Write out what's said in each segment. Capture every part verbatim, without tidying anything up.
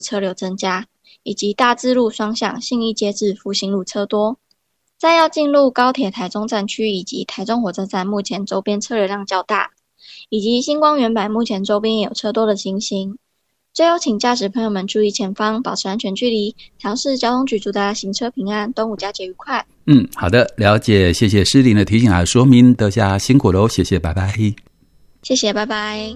车流增加，以及大智路双向信义街至复兴路车多。在要进入高铁台中站区以及台中火车站，目前周边车流量较大，以及星光原版目前周边也有车多的情形。最后请驾驶朋友们注意前方，保持安全距离，调试交通局祝大家行车平安，端午佳节愉快。 嗯，好的，了解，谢谢诗玲的提醒和说明，大家辛苦喽，谢谢，拜拜。 谢谢，拜拜。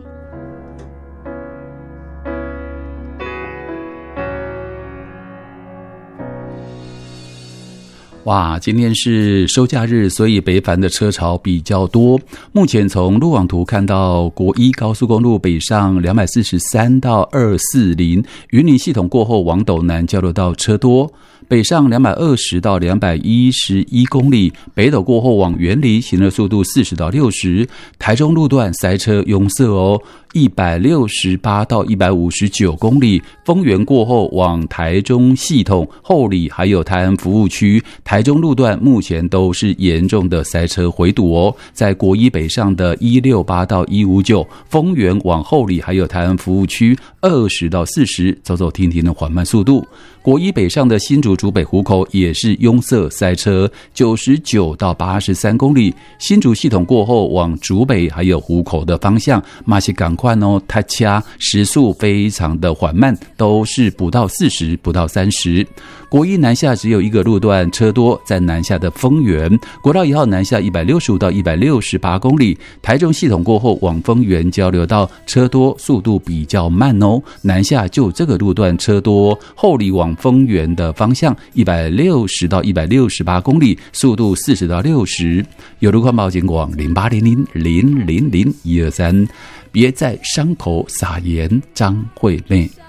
哇，今天是收假日，所以北返的车潮比较多。目前从路网图看到，国一高速公路北上两百四十三到二四零，云林系统过后往斗南交流道车多。北上两百二十到两百一十一公里，北斗过后往员林行车速度四十到六十，台中路段塞车拥塞哦。一百六十八到一百五十九公里，丰原过后往台中系统、后里还有台安服务区，台中路段目前都是严重的塞车回堵哦。在国一北上的一六八到一五九，丰原往后里还有台安服务区二十到四十，走走停停的缓慢速度。国一北上的新竹竹北湖口也是拥塞塞车，九十九到八十三公里，新竹系统过后往竹北还有湖口的方向，马西赶快哦，它掐时速非常的缓慢，都是不到四十，不到三十。国一南下只有一个路段车多，在南下的丰原，国道一号南下一百六十五到一百六十八公里，台中系统过后往丰原交流道车多，速度比较慢哦。南下就这个路段车多，后里往丰原的方向一百六十到一百六十八公里，速度四十到六十。有路况报警广零八零零零零零一二三，别在伤口撒盐，张惠妹。